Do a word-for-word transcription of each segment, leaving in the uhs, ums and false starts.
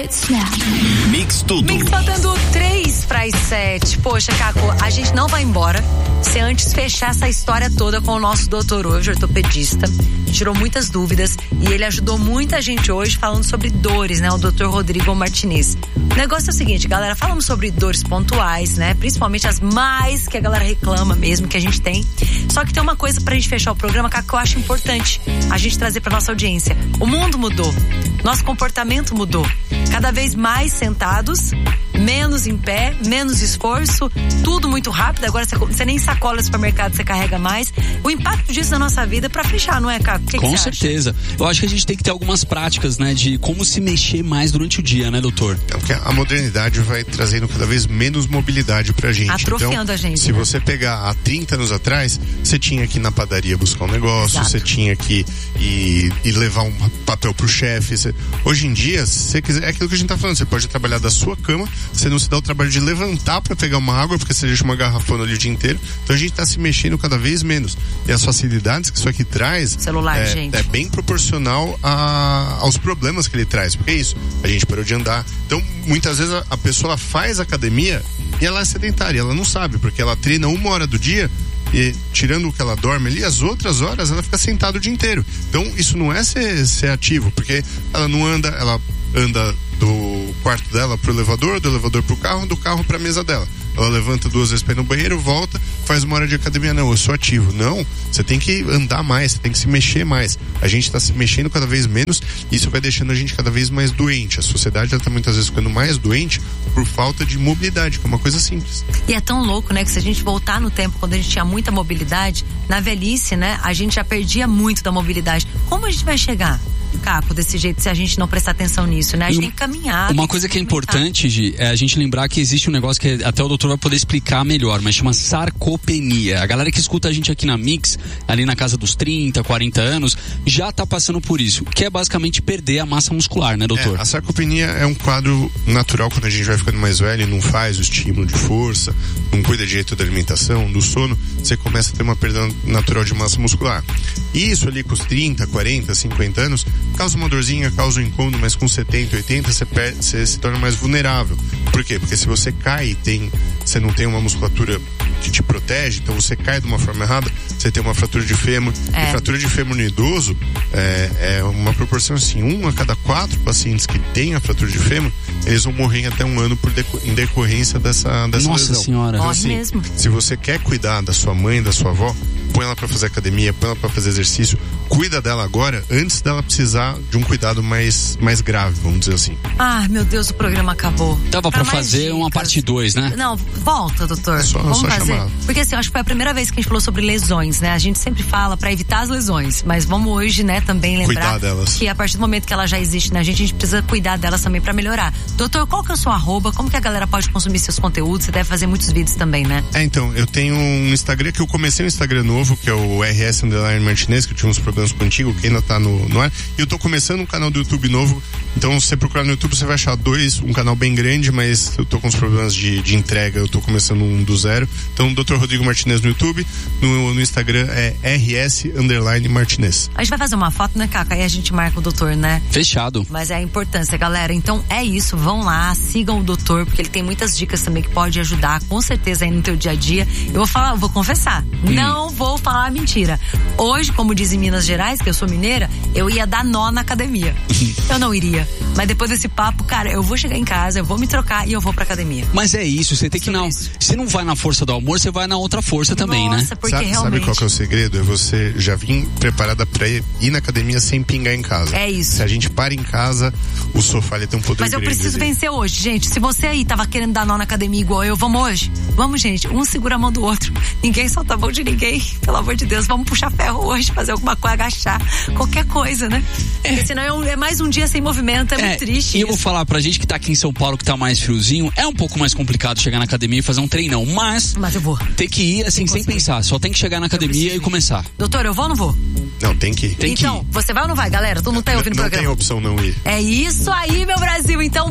It's now. Mix tudo. Mix faltando três para as sete. Poxa, Caco, a gente não vai embora sem antes fechar essa história toda com o nosso doutor hoje, ortopedista. Tirou muitas dúvidas e ele ajudou muita gente hoje falando sobre dores, né? O doutor Rodrigo Martinez. O negócio é o seguinte, galera, falamos sobre dores pontuais, né? Principalmente as mais que a galera reclama mesmo, que a gente tem. Só que tem uma coisa pra gente fechar o programa, Caco, que eu acho importante a gente trazer pra nossa audiência. O mundo mudou. Nosso comportamento mudou. Cada vez mais sentados, menos em pé, menos esforço, tudo muito rápido. Agora você, você nem sacola no supermercado, você carrega mais. O impacto disso na nossa vida é pra fechar, não é, Caco? Que Com que certeza. Acha? Eu acho que a gente tem que ter algumas práticas, né, de como se mexer mais durante o dia, né, doutor? É porque a modernidade vai trazendo cada vez menos mobilidade pra gente. Atrofiando então, a gente. Se né? você pegar há trinta anos atrás, você tinha que ir na padaria buscar um negócio, Exato. você tinha que ir, ir levar um papel pro chefe. Você... Hoje em dia, se você quiser, é aquilo que a gente tá falando, você pode trabalhar da sua cama, você não se dá o trabalho de levantar pra pegar uma água, porque você deixa uma garrafona ali o dia inteiro. Então a gente tá se mexendo cada vez menos. E as facilidades que isso aqui traz celular, é, gente. é bem proporcional a, aos problemas que ele traz. Porque é isso, a gente parou de andar. Então, muitas vezes a, a pessoa faz academia e ela é sedentária, ela não sabe, porque ela treina uma hora do dia e tirando o que ela dorme ali, as outras horas ela fica sentada o dia inteiro. Então, isso não é ser, ser ativo, porque ela não anda, ela anda do quarto dela pro elevador, do elevador pro carro, do carro pra mesa dela. Ela levanta duas vezes pra ir no banheiro, volta, faz uma hora de academia. Não, eu sou ativo. Não, você tem que andar mais, você tem que se mexer mais. A gente tá se mexendo cada vez menos e isso vai deixando a gente cada vez mais doente. A sociedade, ela tá muitas vezes ficando mais doente por falta de mobilidade, que é uma coisa simples. E é tão louco, né, que se a gente voltar no tempo, quando a gente tinha muita mobilidade, na velhice, né, a gente já perdia muito da mobilidade. Como a gente vai chegar, Caco, desse jeito, se a gente não prestar atenção nisso, né? A gente tem que caminhar. Uma coisa que é importante, Gi, é a gente lembrar que existe um negócio que até o doutor vai poder explicar melhor, mas chama sarcopenia. A galera que escuta a gente aqui na Mix, ali na casa dos trinta, quarenta anos, já tá passando por isso, que é basicamente perder a massa muscular, né, doutor? É, a sarcopenia é um quadro natural quando a gente vai ficando mais velho e não faz o estímulo de força, não cuida direito da alimentação, do sono, você começa a ter uma perda natural de massa muscular. E isso ali com os trinta, quarenta, cinquenta anos, causa uma dorzinha, causa um incômodo, mas com setenta, oitenta você, perde, você se torna mais vulnerável. Por quê? Porque se você cai e tem, você não tem uma musculatura que te protege, então você cai de uma forma errada, você tem uma fratura de fêmur. É. E fratura de fêmur no idoso é, é uma proporção assim, um a cada quatro pacientes que têm a fratura de fêmur, eles vão morrer em até um ano por deco, em decorrência dessa, dessa Nossa lesão. Senhora. Então, Morre assim, mesmo. se você quer cuidar da sua mãe, da sua avó, põe ela pra fazer academia, põe ela pra fazer exercício, cuida dela agora, antes dela precisar de um cuidado mais, mais grave, vamos dizer assim. Ah, meu Deus, o programa acabou. Dava pra, pra fazer dicas. Uma parte dois, né? Não, volta, doutor. É só, Vamos só fazer. chamar. Porque assim, eu acho que foi a primeira vez que a gente falou sobre lesões, né? A gente sempre fala pra evitar as lesões, mas vamos hoje, né, também lembrar cuidar delas. Que a partir do momento que ela já existe na gente, a gente precisa cuidar delas também pra melhorar. Doutor, qual que é o seu arroba? Como que a galera pode consumir seus conteúdos? Você deve fazer muitos vídeos também, né? É, então, eu tenho um Instagram que eu comecei um Instagram novo, que é o R S Underline Martinez, que eu tinha uns problemas contigo, que ainda tá no, no ar. E eu tô começando um canal do YouTube novo, então se você procurar no YouTube, você vai achar dois, um canal bem grande, mas eu tô com uns problemas de, de entrega, eu tô começando um do zero. Então, doutor Rodrigo Martinez no YouTube, no, no Instagram é R S Underline Martinez. A gente vai fazer uma foto, né, Caca? Aí a gente marca o doutor, né? Fechado. Mas é a importância, galera. Então é isso, vão lá, sigam o doutor, porque ele tem muitas dicas também que pode ajudar, com certeza, aí no teu dia a dia. Eu vou falar, eu vou confessar, hum. não vou falar mentira. Hoje, como diz em Minas Gerais, que eu sou mineira, eu ia dar nó na academia. Eu não iria. Mas depois desse papo, cara, eu vou chegar em casa, eu vou me trocar e eu vou pra academia. Mas é isso, você tem que não. Você não vai na força do amor, você vai na outra força também, Nossa, né? Porque sabe, realmente... sabe qual que é o segredo? É você já vir preparada pra ir, ir na academia sem pingar em casa. É isso. Se a gente para em casa, o sofá ele tem um poder Mas eu grande preciso ali. vencer hoje, gente. Se você aí tava querendo dar nó na academia igual eu, vamos hoje? Vamos, gente. Um segura a mão do outro. Ninguém solta a mão de ninguém. Pelo amor de Deus, vamos puxar ferro hoje, fazer alguma coisa, agachar. Qualquer coisa, né? É. Porque senão é, um, é mais um dia sem movimento, é, é muito triste. E eu vou falar pra gente que tá aqui em São Paulo, que tá mais friozinho, é um pouco mais complicado chegar na academia e fazer um treinão, mas... Mas eu vou. Tem que ir assim, sem pensar. Só tem que chegar na academia e começar. Doutor, eu vou ou não vou? Não, tem que ir. Tem então, que ir. você vai ou não vai, galera? Tu não tá ouvindo o não programa? Não tem opção não ir. É isso aí, meu Brasil. Então, bora.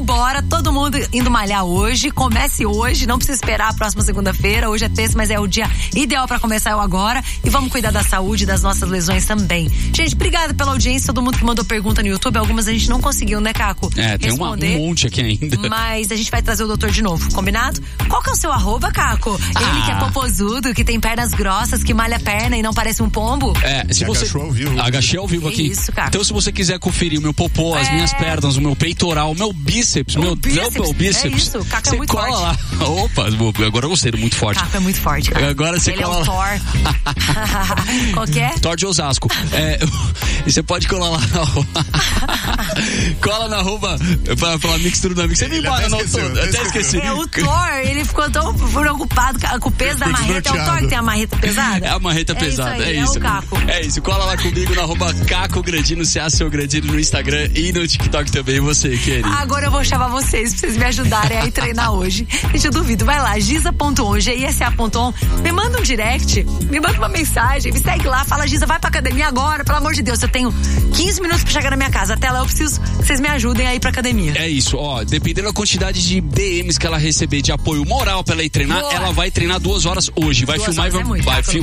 todo mundo indo malhar hoje. Comece hoje, não precisa esperar a próxima segunda-feira. Hoje é terça, mas é o dia ideal pra começar eu agora. E vamos cuidar da saúde e das nossas lesões também. Gente, obrigada pela audiência, todo mundo que mandou pergunta no YouTube. Algumas a gente não conseguiu, né, Caco? É, tem uma, um monte aqui ainda. Mas a gente vai trazer o doutor de novo, combinado? Qual que é o seu arroba, Caco? Ah. Ele que é popozudo, que tem pernas grossas, que malha a perna e não parece um pombo? É, se você... Agachou ao vivo. Agachei ao vivo Que aqui. isso, Caco. Então, se você quiser conferir o meu popô, as É. minhas pernas, o meu peitoral, o meu bíceps, O meu bíceps, double bíceps. é isso, o Caco é você muito cola forte. lá. Opa, agora eu gostei, muito forte. Caco é muito forte, cara. Agora você Ele cola é o lá. Thor. Qual que é? Thor de Osasco. É, e você pode colar lá na arroba. Cola na arroba pra falar mix tudo na mix. Você me Ele embora até não esqueceu, todo. até Até esqueci. É o Thor, ele ficou tão preocupado com o peso da Ficou marreta. É o Thor desnorteado. que tem a marreta pesada? É a marreta É pesada, isso aí, é é isso. o Caco. É isso, cola lá comigo no arroba Caco Grandino, C A seu Grandino no Instagram e no TikTok também, você, querido. Agora eu vou chamar vocês pra vocês me ajudarem a ir treinar hoje. Gente, eu duvido. Vai lá, giza ponto on, G I S A ponto on. Me manda um direct, me manda uma mensagem, me segue lá, fala, Giza, vai pra academia agora, pelo amor de Deus. Eu tenho quinze minutos pra chegar na minha casa. Até lá eu preciso que vocês me ajudem a ir pra academia. É isso, ó, dependendo da quantidade de D Ms que ela receber de apoio moral pra ela ir treinar, Boa. ela vai treinar duas horas hoje. Vai Duas filmar e horas vai, é muito, vai Caco, não